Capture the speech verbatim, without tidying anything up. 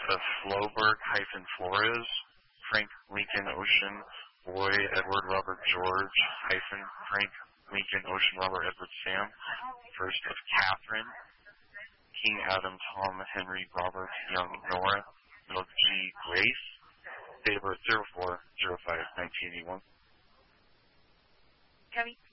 F. Floberg hyphen Flores, Frank Lincoln Ocean, Boy Edward Robert George hyphen Frank Lincoln Ocean Robert Edward Sam, first of Catherine, King Adam Tom Henry Robert Young Nora, middle of G Grace, date of birth zero four zero five nineteen eighty-one. Copy.